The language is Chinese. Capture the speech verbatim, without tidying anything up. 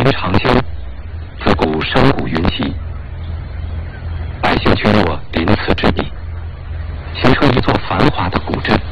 于长兴，自古商贾云集，百姓聚落临此之地，形成一座繁华的古镇。